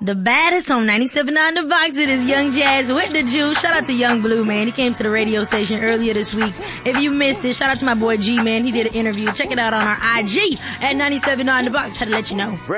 The baddest on 97.9 The Box. It is Young Jazz with the Juice. Shout out to Young Blue, man. He came to the radio station earlier this week. If you missed it, shout out to my boy G, man. He did an interview. Check it out on our IG at 97.9 The Box. Had to let you know.